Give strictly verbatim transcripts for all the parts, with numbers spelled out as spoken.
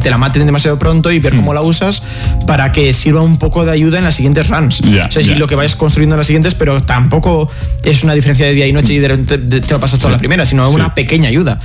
te la maten demasiado pronto y ver mm. cómo la usas para que sirva un poco de ayuda en las siguientes runs. Yeah, o sea, si yeah. lo que vayas construyendo en las siguientes, pero tampoco es una diferencia de día y noche y de repente te lo pasas toda sí. la primera, sino sí. una pequeña ayuda.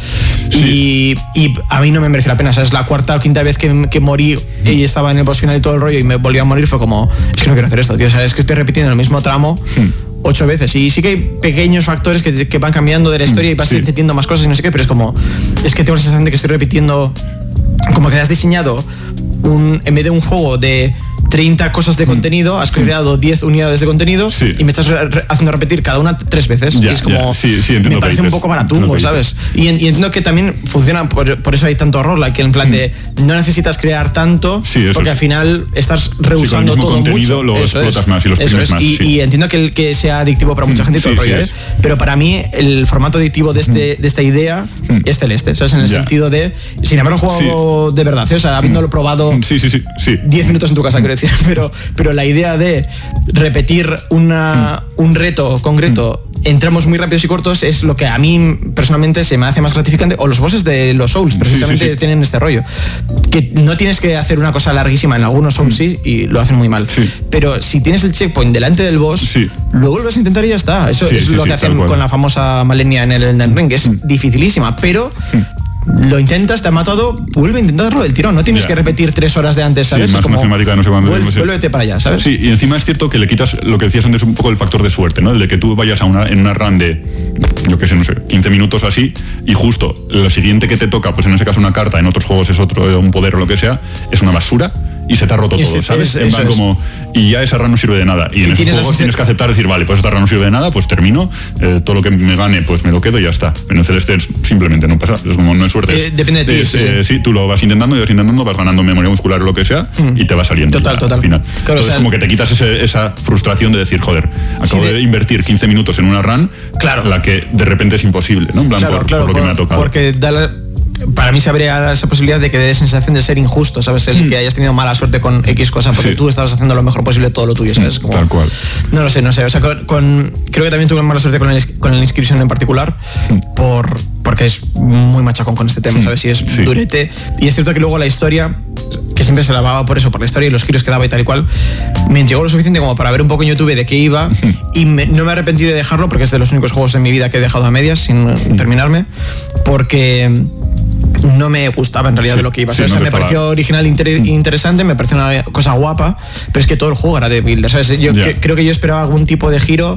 Sí. Y, y a mí no me merece la pena. O sea, es la cuarta o quinta vez que, que morí y estaba en el boss final y todo el rollo y me volví a morir. Fue como, es que no quiero hacer esto, tío. O sea, es que estoy repitiendo el mismo tramo mm. ocho veces. Y sí que hay pequeños factores que, que van cambiando de la historia y vas sí. entendiendo más cosas y no sé qué, pero es como, es que tengo la sensación de que estoy repitiendo, como que has diseñado un, en vez de un juego de treinta cosas de contenido, has creado diez unidades de contenido sí. y me estás re- re- haciendo repetir cada una tres veces. Ya, y es como, sí, sí, me parece un poco baratungo, ¿sabes? Y, en, y entiendo que también funciona, por, por eso hay tanto roguelike, que en plan de no necesitas crear tanto, sí, porque es. al final estás reusando sí, todo contenido mucho. Lo eso explotas es, más y los eso primes es. más. Y, sí. y entiendo que, el, que sea adictivo para mucha gente y todo sí, el rollo, sí, ¿eh? Pero para mí el formato adictivo de, este, de esta idea mm. es Celeste, ¿sabes? En el ya. sentido de, sin haberlo jugado sí. de verdad, ¿eh? O sea, habiéndolo probado sí, sí, sí, sí. diez minutos en tu casa, quiero decir, pero, pero la idea de repetir una, mm. un reto concreto mm. en tramos muy rápidos y cortos es lo que a mí personalmente se me hace más gratificante. O los bosses de los Souls precisamente sí, sí, sí. tienen este rollo, que no tienes que hacer una cosa larguísima. En algunos Souls mm. sí, y lo hacen muy mal, sí. pero si tienes el checkpoint delante del boss sí. lo vuelves a intentar y ya está. Eso sí, es sí, lo sí, que hacen con la famosa Malenia en el Elden Ring, que es mm. dificilísima, pero mm. lo intentas, te ha matado, vuelve a intentarlo del tirón. No tienes yeah. que repetir tres horas de antes, ¿sabes? Sí, más es como, una cinemática, no sé cuándo. Vuelve, vuélvete para allá, ¿sabes? Sí, y encima es cierto que le quitas lo que decías antes, un poco el factor de suerte, ¿no? El de que tú vayas a una, en una run de, yo qué sé, no sé, quince minutos así, y justo lo siguiente que te toca, pues en ese caso una carta, en otros juegos es otro, un poder o lo que sea, es una basura y se te ha roto todo, ese, ¿sabes? Es, en plan como, y ya esa run no sirve de nada. Y en y esos juegos la... tienes que aceptar, decir, vale, pues esta run no sirve de nada, pues termino, eh, todo lo que me gane, pues me lo quedo y ya está. En el Celeste simplemente no pasa, es como no es suerte. Eh, es, depende de ti. Es, sí, eh, sí. sí, tú lo vas intentando y vas intentando, vas ganando memoria muscular o lo que sea, mm. y te va saliendo. Total, ya, total. Al final. Claro, Entonces, o sea, como que te quitas ese, esa frustración de decir, joder, acabo sí, de... de invertir quince minutos en una run, claro. la que de repente es imposible, ¿no? En plan, claro, por, claro, por lo por, que me ha tocado. Porque da la... para mí se habría esa posibilidad de que dé sensación de ser injusto, ¿sabes? El mm. que hayas tenido mala suerte con X cosa porque sí. tú estabas haciendo lo mejor posible todo lo tuyo, ¿sabes? Como, tal cual. No lo sé, no sé. O sea, con, con, creo que también tuve mala suerte con, el, con la inscripción en particular, mm. por, porque es muy machacón con este tema, mm. ¿sabes? Y es sí. durete. Y es cierto que luego la historia, que siempre se lavaba por eso, por la historia y los giros que daba y tal y cual, me intrigó lo suficiente como para ver un poco en YouTube de qué iba mm. y me, no me arrepentí de dejarlo porque es de los únicos juegos en mi vida que he dejado a medias sin mm. terminarme, porque no me gustaba en realidad sí, de lo que iba a ser. Sí, o sea, no me estaba... pareció original, inter- interesante, me pareció una cosa guapa, pero es que todo el juego era de builder, ¿sabes? Yo yeah. que, creo que yo esperaba algún tipo de giro,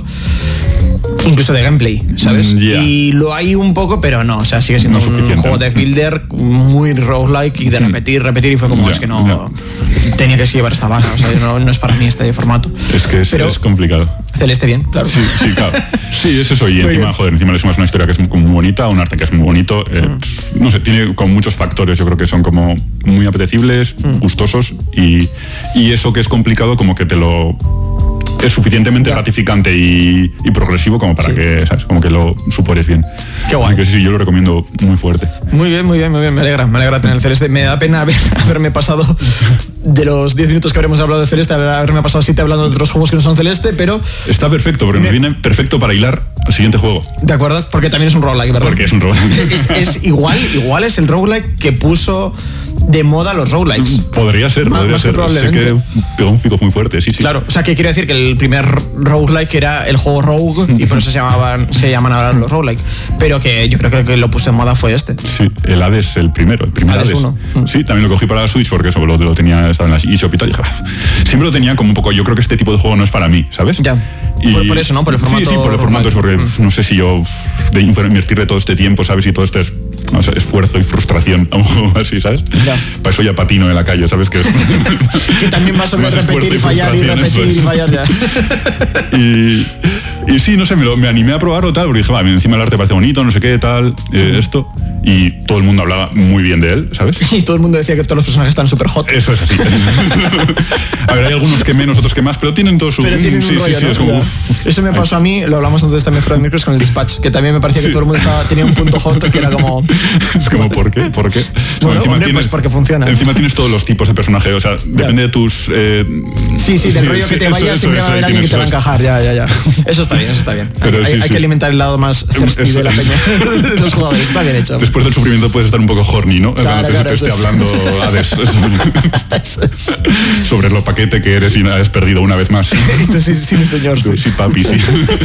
incluso de gameplay, ¿sabes? Yeah. Y lo hay un poco, pero no, o sea, sigue siendo no un juego de builder muy roguelike y de repetir, repetir, y fue como, yeah. es que no, yeah. tenía que llevar esta vara, o sea, no, no es para mí este formato. Es que es, pero, es complicado. Celeste bien, claro. Sí, sí, claro. Sí, es eso, y encima, joder, encima le sumas una historia que es muy, muy bonita, un arte que es muy bonito, eh, mm. no sé, tiene con muchos factores, yo creo que son como muy apetecibles, mm. gustosos, y, y eso que es complicado como que te lo... es suficientemente ya. gratificante y, y progresivo como para sí. que, ¿sabes? Como que lo supores bien. Qué guay. Así que sí, yo lo recomiendo muy fuerte. Muy bien, muy bien, muy bien. Me alegra, me alegra tener el Celeste. Me da pena haber, haberme pasado de los diez minutos que habremos hablado de Celeste, haberme pasado siete hablando de otros juegos que no son Celeste, pero... Está perfecto, porque me... nos viene perfecto para hilar al siguiente juego. De acuerdo, porque también es un roguelike, ¿verdad? Porque es un roguelike. Es, es igual, igual es el roguelike que puso de moda los roguelikes. Podría ser, más, podría más ser. Sé que pegó un pico muy fuerte, sí, sí. Claro, o sea, que quiero decir que el primer roguelike era el juego Rogue y por eso se llamaban se llaman ahora los roguelike, pero que yo creo que el que lo puso en moda fue este. Sí, el Hades, el primero, el primer Hades. uno. Sí, también lo cogí para la Switch porque eso lo, lo tenía, estaba en la eShop y tal. Y dije, siempre lo tenía como un poco, yo creo que este tipo de juego no es para mí, ¿sabes? Ya. Y, por, por eso, ¿no? Por el formato. Sí, sí, por el formato, es porque mm. no sé si yo de invertirle todo este tiempo, ¿sabes? Y todo este no sé, esfuerzo y frustración a un juego así, ¿sabes? Ya. Para eso ya patino en la calle, ¿sabes? Que, que también va sobre repetir y fallar y repetir y fallar ya. y, y sí, no sé, me, lo, me animé a probarlo tal, porque dije, va, encima el arte parece bonito, no sé qué, tal, eh, mm. esto. Y todo el mundo hablaba muy bien de él, ¿sabes? Y todo el mundo decía que todos los personajes están súper hot. Eso es así. A ver, hay algunos que menos, otros que más, pero tienen todo su... Pero tienen sí, un rollo, sí, sí, ¿no? es como... Eso me pasó a mí, lo hablamos antes también fuera de micros con el Dispatch, que también me parecía sí. que todo el mundo estaba, tenía un punto hot que era como... Es como, ¿por qué? ¿Por qué? Bueno, encima hombre, tienes, pues porque funciona. Encima tienes todos los tipos de personajes, o sea, depende ya. de tus... Eh, sí, sí, del sí, rollo que sí, te eso, vayas, eso, siempre eso, va a haber alguien que te va a encajar, ya, ya, ya. Eso está bien, eso está bien. Pero hay, sí, hay sí. que alimentar el lado más thirsty de la peña de los jugadores, está bien hecho. Pues después del sufrimiento puedes estar un poco horny, ¿no? Claro, Cuando claro, te esté eso hablando Hades sobre, sobre lo paquete que eres y has perdido una vez más. Tú sí, sí, mi señor. Sí, sí papi, sí.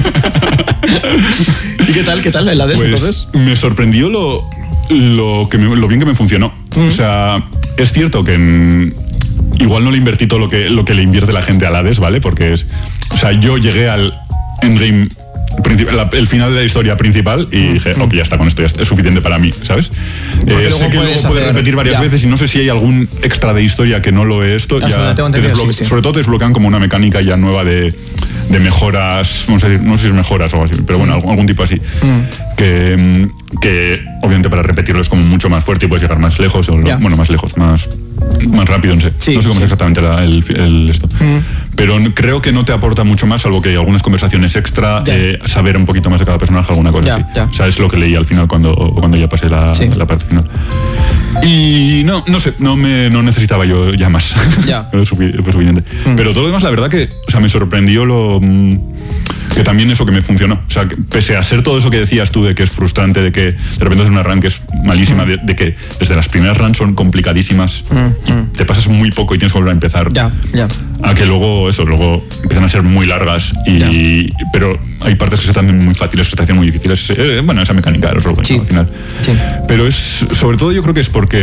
¿Y qué tal? ¿Qué tal el Hades pues, entonces? Me sorprendió lo, lo, que me, lo bien que me funcionó. Mm. O sea, es cierto que en, igual no le invertí todo lo que, lo que le invierte la gente al Hades, ¿vale? Porque es... O sea, yo llegué al endgame, el final de la historia principal y mm, dije, mm. ok, ya está, con esto ya está, es suficiente para mí, ¿sabes? Eh, sé que luego puedes hacer, repetir varias ya. veces y no sé si hay algún extra de historia que no lo he esto. Ya te desbloque, sí, sí. Sobre todo te desbloquean como una mecánica ya nueva de, de mejoras, vamos a decir, no sé si es mejoras o algo así, pero bueno, mm. algún, algún tipo así. Mm. Que, que obviamente para repetirlo es como mucho más fuerte y puedes llegar más lejos, o, bueno, más lejos, más, más rápido, no sé. Sí, no sé cómo sí. es exactamente la, el, el esto. Mm. Pero creo que no te aporta mucho más, salvo que hay algunas conversaciones extra, eh, saber un poquito más de cada personaje, alguna cosa ya, así. Ya. O sea, es lo que leí al final cuando, cuando ya pasé la, sí. la parte final. Y no, no sé, no me no necesitaba yo ya más. Ya. Fue suficiente. Mm. Pero todo lo demás, la verdad que, o sea, me sorprendió lo... que también eso que me funcionó. O sea, que pese a ser todo eso que decías tú de que es frustrante, de que de repente es una run que es malísima, mm. de, de que desde las primeras runs son complicadísimas mm. y te pasas muy poco y tienes que volver a empezar. Ya, ya. A que luego, eso, luego empiezan a ser muy largas y... Ya. Pero hay partes que se están muy fáciles, que se hacen muy difíciles. Eh, bueno, esa mecánica de los robots, sí. ¿no? Al final. Sí. Pero es... Sobre todo yo creo que es porque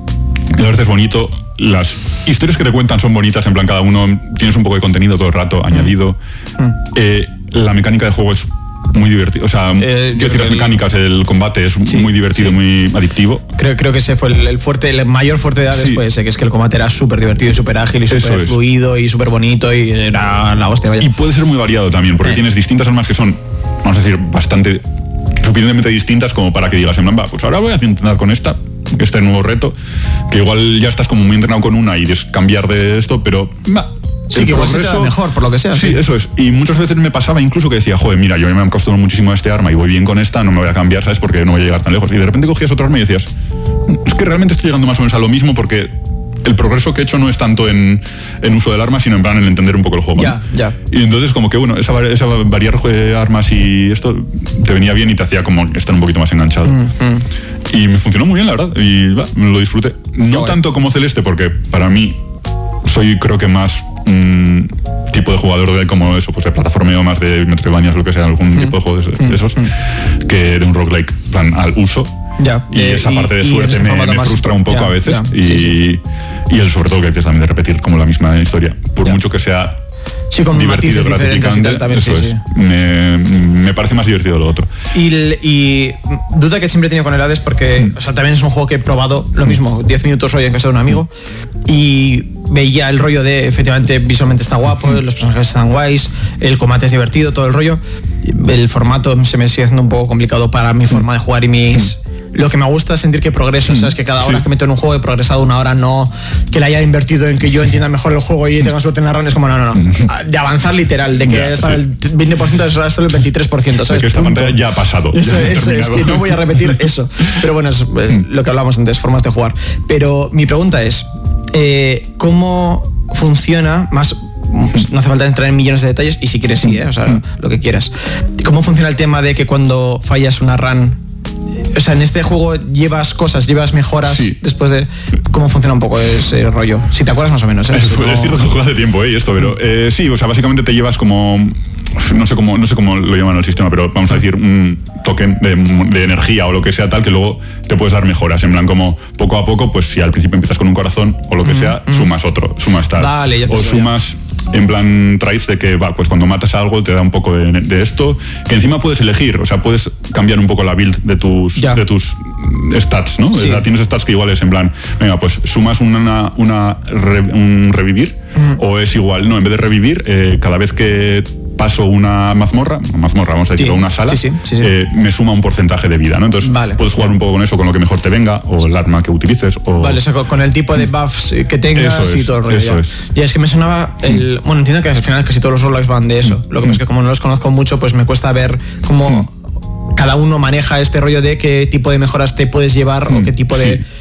el arte es bonito, las historias que te cuentan son bonitas, en plan cada uno tienes un poco de contenido todo el rato mm. añadido. Mm. Eh, la mecánica de juego es muy divertida, o sea, eh, quiero decir, las mecánicas, el combate es sí, muy divertido, sí. muy adictivo. Creo, creo que ese fue el, el fuerte, el mayor fuerte de Hades sí. fue ese, que es que el combate era súper divertido y súper ágil y súper fluido y súper bonito y era la hostia, vaya. Y puede ser muy variado también, porque eh. tienes distintas armas que son, vamos a decir, bastante, suficientemente distintas como para que digas, en plan, va, pues ahora voy a intentar con esta, este nuevo reto, que igual ya estás como muy entrenado con una y quieres cambiar de esto, pero va. Sí, el que igual se te da mejor, por lo que sea. Sí, sí, eso es. Y muchas veces me pasaba incluso que decía, joder, mira, yo me he acostumbrado muchísimo a este arma y voy bien con esta, no me voy a cambiar, ¿sabes? Porque no voy a llegar tan lejos. Y de repente cogías otra arma y decías, es que realmente estoy llegando más o menos a lo mismo porque el progreso que he hecho no es tanto en, en uso del arma, sino en plan en entender un poco el juego. Ya, ¿no? ya. Y entonces como que, bueno, esa, esa variar armas y esto te venía bien y te hacía como estar un poquito más enganchado. Mm, mm. Y me funcionó muy bien, la verdad, y va, me lo disfruté. No Qué tanto bueno. como Celeste, porque para mí soy creo que más mmm, tipo de jugador de como eso, pues de plataformeo, más de Metroidvanias, lo que sea, algún mm. tipo de juego de, de esos, mm. que de un roguelike plan al uso. Ya, y eh, esa parte de suerte me, me frustra un poco ya, a veces. Ya, y, sí, sí. y el sobre todo que dices también de repetir como la misma historia. Por ya. mucho que sea sí, con divertido, gratificante, también, eso sí, es. Sí. Me, me parece más divertido lo otro. Y, y duda que siempre he tenido con el Hades porque mm. o sea, también es un juego que he probado lo mismo, diez minutos hoy en casa de un amigo mm. y veía el rollo de efectivamente visualmente está guapo, mm. los personajes están guays, el combate es divertido, todo el rollo. El formato se me sigue haciendo un poco complicado para mi forma de jugar y mis... Mm. Lo que me gusta es sentir que progreso, ¿sabes? Que cada hora sí. que meto en un juego he progresado una hora, no que la haya invertido en que yo entienda mejor el juego y tenga suerte en la run. Es como, no, no, no. De avanzar literal, de que ya, está sí. el veinte por ciento es solo el veintitrés por ciento, ¿sabes? Que esta pantalla ya ha pasado. Eso, ya eso es, que no voy a repetir eso. Pero bueno, es eh, lo que hablábamos antes, formas de jugar. Pero mi pregunta es, eh, ¿cómo funciona más... No hace falta entrar en millones de detalles y si quieres sí, ¿eh? O sea, lo que quieras. ¿Cómo funciona el tema de que cuando fallas una run... O sea, en este juego llevas cosas, llevas mejoras sí. después de... ¿Cómo funciona un poco ese rollo? Si te acuerdas más o menos, ¿eh? Es, como... es cierto que juego hace tiempo, ¿eh? Esto, pero eh, sí, o sea, básicamente te llevas como... No sé cómo, no sé cómo lo llaman el sistema, pero vamos a decir un token de, de energía o lo que sea tal, que luego te puedes dar mejoras. En plan, como poco a poco, pues si al principio empiezas con un corazón o lo que mm, sea, mm. sumas otro, sumas tal. Vale, ya te o sumas... En plan, traes de que, va, pues cuando matas a algo te da un poco de, de esto, que encima puedes elegir, o sea, puedes cambiar un poco la build de tus, de tus stats, ¿no? Sí. O sea, tienes stats que igual es en plan, venga, pues sumas una, una re, un revivir, mm. o es igual, no, en vez de revivir, eh, cada vez que paso una mazmorra, mazmorra, vamos a decirlo, sí. una sala, sí, sí, sí, sí. Eh, me suma un porcentaje de vida, ¿no? Entonces, vale. puedes jugar un poco con eso, con lo que mejor te venga, o el arma que utilices, o... Vale, o sea, con el tipo de buffs que tengas eso y es, todo el rollo. Eso ya. es. Y es que me sonaba el... Bueno, entiendo que al final casi todos los roguelikes van de eso. Lo que pasa es que como no los conozco mucho, pues me cuesta ver cómo... Mm. cada uno maneja este rollo de qué tipo de mejoras te puedes llevar mm, o qué tipo de... Sí.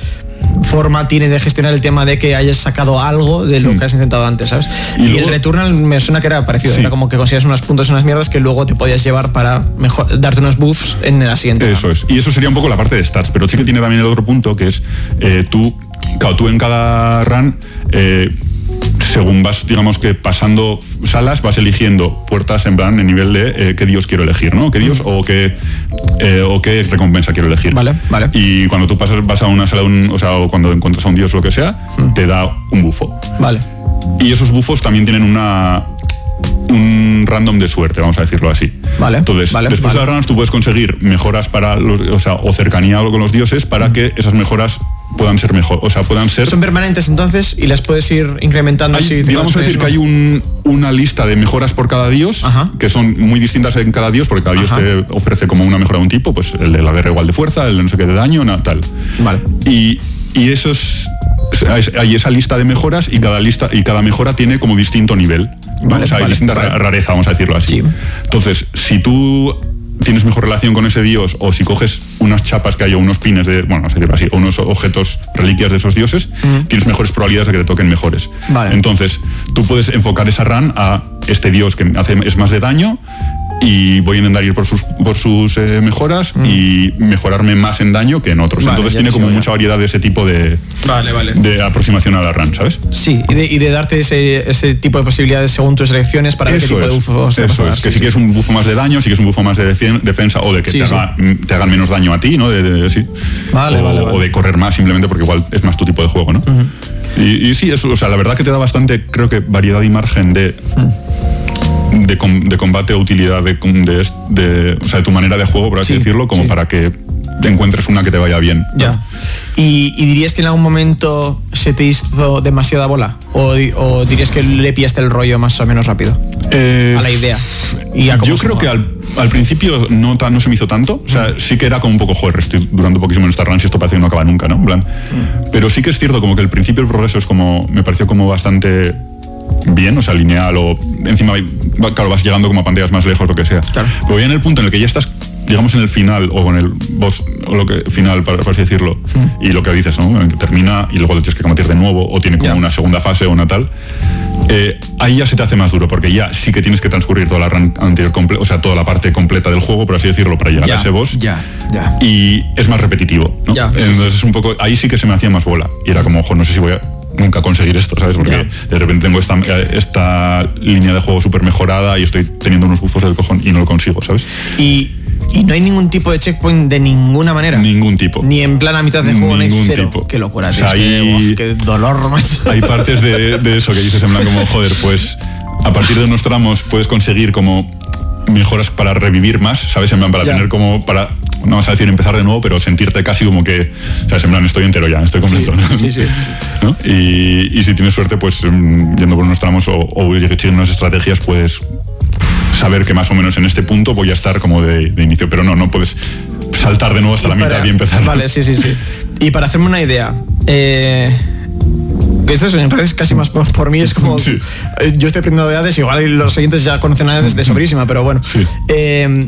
forma tiene de gestionar el tema de que hayas sacado algo de lo mm. que has intentado antes, ¿sabes? Y, y luego, el Returnal me suena que era parecido, sí. era como que conseguías unos puntos y unas mierdas que luego te podías llevar para mejor, darte unos buffs en la siguiente. Eso es, y eso sería un poco la parte de stats, pero sí que tiene también el otro punto que es eh, tú, claro, tú en cada run eh, según vas, digamos que pasando salas, vas eligiendo puertas en plan en nivel de eh, qué dios quiero elegir, ¿no? ¿Qué dios mm. o qué eh, o qué recompensa quiero elegir? Vale, vale. Y cuando tú pasas, vas a una sala, un, o sea, o cuando encuentras a un dios o lo que sea, mm. te da un bufo. Vale. Y esos bufos también tienen una un random de suerte, vamos a decirlo así. Vale. Entonces, vale, después vale. de las runs tú puedes conseguir mejoras para los, o sea, o cercanía con los dioses para mm. que esas mejoras puedan ser mejor, o sea, puedan ser... Son permanentes entonces y las puedes ir incrementando. Hay, si digamos a decir que hay un, una lista de mejoras por cada dios, Ajá. que son muy distintas en cada dios, porque cada dios Ajá. te ofrece como una mejora de un tipo, pues el de la guerra igual de fuerza, el de no sé qué de daño, nada, tal. Vale. Y, y esos... hay esa lista de mejoras y cada lista y cada mejora tiene como distinto nivel. Vale, o sea, vale, hay distinta vale. rareza, vamos a decirlo así. Sí. Entonces, si tú tienes mejor relación con ese dios o si coges unas chapas que hay o unos pines de, bueno, vamos a decirlo así, o unos objetos, reliquias de esos dioses, uh-huh. tienes mejores probabilidades de que te toquen mejores. Vale. Entonces, tú puedes enfocar esa run a este dios que hace es más de daño y voy a intentar ir por sus, por sus eh, mejoras mm. y mejorarme más en daño que en otros. Vale, entonces tiene como mucha variedad de ese tipo de, vale, vale. de aproximación a la run, ¿sabes? Sí, y de, y de darte ese, ese tipo de posibilidades según tus elecciones para eso ver qué tipo es, de bufos te Eso es, que sí, si quieres sí. un bufo más de daño, si quieres un bufo más de defensa o de que sí, te, haga, sí. te hagan menos daño a ti, ¿no? De, de, de, sí. Vale, o, vale, vale. O de correr más simplemente porque igual es más tu tipo de juego, ¿no? Uh-huh. y, y sí, eso, o sea, la verdad que te da bastante, creo que variedad y margen de... Uh-huh. De, com, de combate o utilidad de, de, de, o sea, de tu manera de juego, por así sí, decirlo, como sí. para que encuentres una que te vaya bien. Ya. ¿Y, ¿Y dirías que en algún momento se te hizo demasiada bola? ¿O, o dirías que le pillaste el rollo más o menos rápido? Eh, a la idea. Y a yo creo que al, al principio no, no se me hizo tanto. O sea, mm. sí que era como un poco, joder, estoy durando poquísimo en esta run y esto parece que no acaba nunca, ¿no? En plan. Mm. Pero sí que es cierto como que el principio del progreso es como, me pareció como bastante... bien, o sea, lineal o encima, claro, vas llegando como a pantallas más lejos, lo que sea. Claro. Pero ya en el punto en el que ya estás, digamos, en el final o con el boss, o lo que final, para, para así decirlo, sí. y lo que dices, ¿no? Que termina y luego te tienes que combatir de nuevo o tiene como yeah. una segunda fase o una tal, eh, ahí ya se te hace más duro porque ya sí que tienes que transcurrir toda la run anterior, comple- o sea, toda la parte completa del juego, por así decirlo, para llegar yeah. a ese boss. Yeah. Yeah. Y es más repetitivo, ¿no? Yeah. Entonces sí, sí. es un poco, ahí sí que se me hacía más bola y era como, ojo, no sé si voy a nunca conseguir esto, ¿sabes? Porque yeah. de repente tengo esta, esta línea de juego súper mejorada y estoy teniendo unos bufos del cojón y no lo consigo, ¿sabes? Y, y no hay ningún tipo de checkpoint de ninguna manera. Ningún tipo. Ni en plan a mitad de juego, ningún ni cero. Tipo. Qué locura, o sea, tío. hay, que, qué dolor, macho. Hay partes de, de eso que dices en plan como, joder, pues a partir de unos tramos puedes conseguir como mejoras para revivir más, ¿sabes? En plan, para yeah. tener como, para... no vamos a decir empezar de nuevo, pero sentirte casi como que, ¿sabes? En plan, estoy entero ya, estoy completo. Sí, ¿no? sí, sí. ¿No? Y, y si tienes suerte, pues yendo por unos tramos o, o siguiendo unas estrategias, puedes saber que más o menos en este punto voy a estar como de, de inicio, pero no, no puedes saltar de nuevo hasta la para, mitad y empezar. Vale, sí, sí, sí. Y para hacerme una idea, eh... esto en realidad es casi más por, por mí, es como sí. yo estoy aprendiendo de Hades, igual los oyentes ya conocen a Hades de sobrísima, pero bueno. Sí. Eh,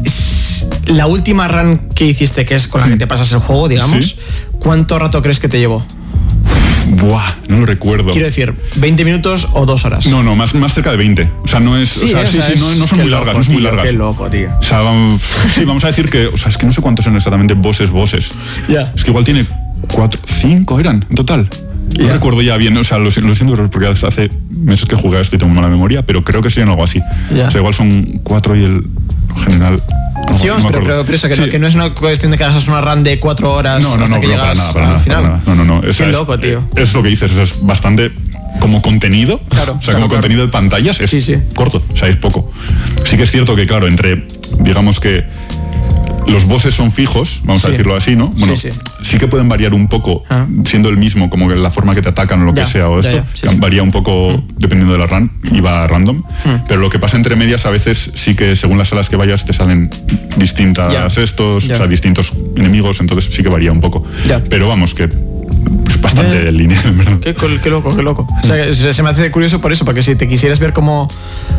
la última run que hiciste, que es con la que te pasas el juego, digamos, ¿sí? ¿Cuánto rato crees que te llevó? Buah, no lo recuerdo. Quiero decir, ¿veinte minutos o dos horas? No, no, más, más cerca de veinte. O sea, no es. Sí, o sea, o sí, sea, sí, es, no, no son muy loco, largas, no son muy largas. Qué loco, tío. O sea, vamos, sí, vamos a decir que. O sea, es que no sé cuántos son exactamente bosses, bosses. Ya. Yeah. Es que igual tiene cuatro, cinco eran en total. No yeah. recuerdo ya bien, o sea, lo, lo siento porque hace meses que jugué a esto y tengo mala memoria, pero creo que serían algo así. Yeah. O sea, igual son cuatro y el general. No, sí, vamos, no pero, pero, pero eso, que, sí. no, que no es una cuestión de que hagas una run de cuatro horas no, no, hasta no, que no, llegas para nada, para al nada, final. Para nada. No, no, no. Qué es, loco, tío. Es lo que dices, eso es bastante como contenido. Claro. O sea, claro, como claro. contenido de pantallas es sí, sí. corto, o sea, es poco. Sí que es cierto que, claro, entre, digamos que los bosses son fijos, vamos sí. a decirlo así, ¿no? Bueno, sí, sí. sí que pueden variar un poco, ah. siendo el mismo, como que la forma que te atacan o lo ya, que sea, o esto, ya, ya. Sí, sí. varía un poco mm. dependiendo de la run, y va random. Mm. Pero lo que pasa entre medias, a veces sí que según las salas que vayas te salen distintas ya. estos, ya. o sea, distintos enemigos, entonces sí que varía un poco. Ya. Pero vamos, que es bastante ya. lineal, ¿verdad? Qué, qué loco, qué loco. O sea, se me hace curioso por eso, porque si te quisieras ver como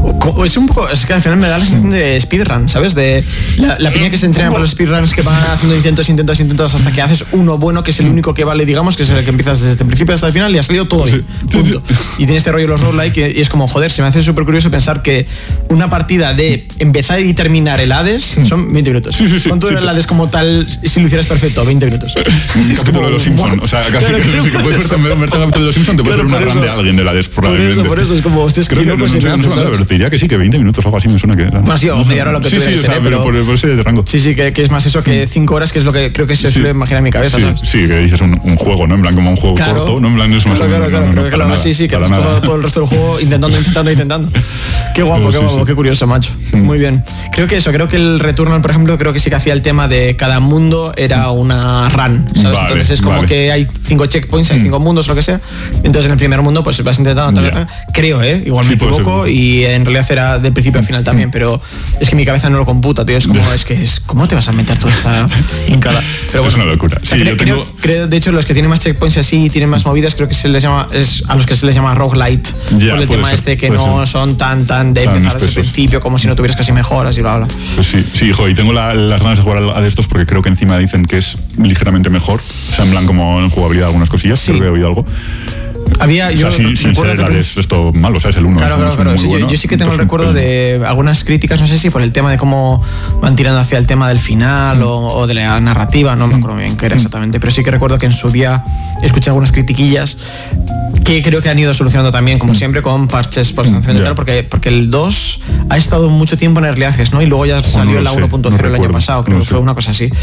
Es un poco, es que al final me da la sensación de speedrun, ¿sabes? De la, la peña que se entrena por los speedruns que van haciendo intentos, intentos, intentos hasta que haces uno bueno, que es el único que vale, digamos, que es el que empiezas desde el principio hasta el final y ha salido todo bien. Punto. Y tiene este rollo los roguelike y es como, joder, se me hace súper curioso pensar que una partida de empezar y terminar el Hades son veinte minutos. Sí, sí, sí, ¿Cuánto sí, dura el Hades como tal si lo hicieras perfecto? veinte minutos. Un capítulo de los Simpsons. O sea, casi claro, que, claro, que puedes verte un capítulo de los Simpsons, te puedes claro, ver una por run eso. de alguien del Hades, Por probablemente. eso, por eso, es como, hostia, es que Creo que no, no, pues no sé, se me no sé, hace, pero ¿sabes? te diría que sí, que veinte minutos o algo así me suena que... Bueno, sí, o media hora lo que sí, tú sí, eres, o sea, ¿eh? pero por, por ese rango. Sí, sí, que, que es más eso que cinco horas, que es lo que creo que se Sí. suele imaginar en mi cabeza, Sí, ¿sabes? sí, que dices un, un juego, ¿no? En plan, como un juego Claro. corto, ¿no? En plan, eso más Claro, claro, claro, no, no, pero no, que para lo nada, sí, sí, que para has nada. jugado todo el resto del juego intentando, intentando, intentando. Qué guapo, Pero qué sí, guapo, sí. qué curioso, macho. Muy bien. Creo que eso, creo que el Returnal, por ejemplo, creo que sí que hacía el tema de cada mundo era una run, ¿sabes? Vale, Entonces es como vale. que hay cinco checkpoints, hay cinco mundos, lo que sea. Entonces en el primer mundo pues vas intentando, tal, Ya. tal, creo, ¿eh? Igual Sí, me puede equivoco ser. y en realidad era del principio al final también, pero es que mi cabeza no lo computa, tío. Es como, es que es, ¿cómo te vas a meter toda esta hincada? Pero Es una locura. o sea, Sí, creo, yo tengo- creo- creo, de hecho, los que tienen más checkpoints así y tienen más movidas, creo que se les llama, es a los que se les llama roguelite. Ya, por el puede tema ser, este que puede no ser. son tan, tan de Tan empezar desde el espesos. principio, como si no tuvieras casi mejoras y bla, bla. Pues sí, sí, hijo, y tengo la- las ganas de jugar a de estos porque creo que encima dicen que es ligeramente mejor. O sea, en plan como en jugabilidad algunas cosillas, Sí. creo que he oído algo. Había, O yo sea, sin, sin recuerdo ser que la de pens- esto malo, o sea, es el uno. Claro, es claro, muy claro. Sí, yo- bueno, yo, sí que tengo el entonces, recuerdo pues, de algunas críticas, no sé si por el tema de cómo van tirando hacia el tema del final o, o de la narrativa, no me acuerdo bien qué era exactamente, pero sí que recuerdo que en su día escuché algunas critiquillas que creo que han ido solucionando también, como siempre, con parches por extensión y Ya. tal, porque, porque el dos ha estado mucho tiempo en Early Access, ¿no? Y luego ya salió lo la sé, uno punto no cero el año recuerdo, pasado, creo no que fue sé. una cosa así.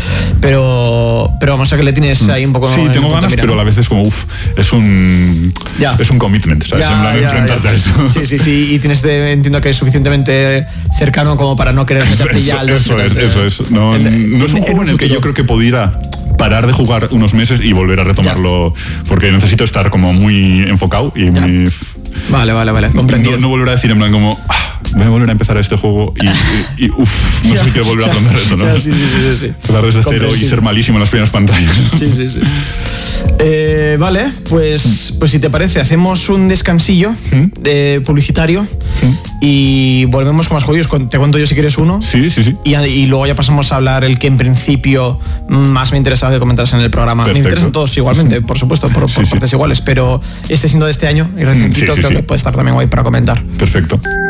Pero, pero vamos a que le tienes ahí un poco... Sí, en el tengo punto ganas, mira, pero a ¿no? la vez es como, uff, es un. Ya. Es un commitment, ¿sabes? Ya, en plan de ya, enfrentarte ya. a eso. Sí, sí, sí, y tienes de, entiendo que es suficientemente cercano como para no querer meterte Eso, ya al dos, eso es, meterte eso es. No, en- no es un en- juego en en el que yo futuro. creo que pudiera parar de jugar unos meses y volver a retomarlo, porque necesito estar como muy enfocado y Ya. muy. Vale, vale, vale, No, comprendido. no volver a decir en plan como, ah, voy a volver a empezar a este juego y, y, y uff, no Ya, sé qué volver a ya, aprender esto, ¿no? ya, sí, sí, sí, sí, sí. Empezar desde cero y Comprensible. ser malísimo en las primeras pantallas. Sí, sí, sí. Eh, vale, pues, pues si te parece, hacemos un descansillo de publicitario y volvemos con más juegos. Con- Te cuento yo si quieres uno. Sí, sí, sí. Y, y luego ya pasamos a hablar el que en principio más me interesaba que comentaras en el programa. Perfecto. Me interesan todos igualmente, por supuesto, por, por Sí, sí. partes iguales, pero este siendo de este año y recientito, Sí, sí, creo sí. que puede estar también guay para comentar. Perfecto.